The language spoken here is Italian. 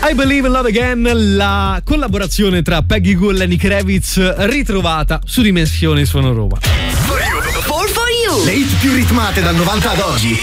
I Believe in Love Again, la collaborazione tra Peggy Gou e Lenny Kravitz ritrovata su Dimensione Suono Roma. Le hit più ritmate dal 90 ad oggi.